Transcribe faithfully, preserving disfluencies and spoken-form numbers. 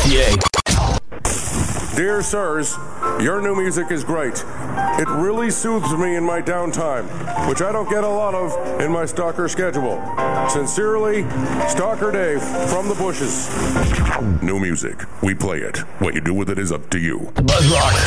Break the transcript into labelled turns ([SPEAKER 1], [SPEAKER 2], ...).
[SPEAKER 1] A.
[SPEAKER 2] Dear sirs, your new music is great. It really soothes me in my downtime, which I don't get a lot of in my stalker schedule. Sincerely, Stalker Dave from the bushes. New music. We play it. What you do with it is up to you.
[SPEAKER 1] Buzz Rock.